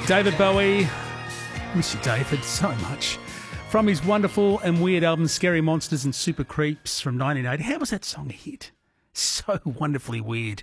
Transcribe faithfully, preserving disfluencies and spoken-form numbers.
David Bowie. Miss you, David, so much. From his wonderful and weird album Scary Monsters and Super Creeps from nineteen eighty. How was that song a hit? So wonderfully weird.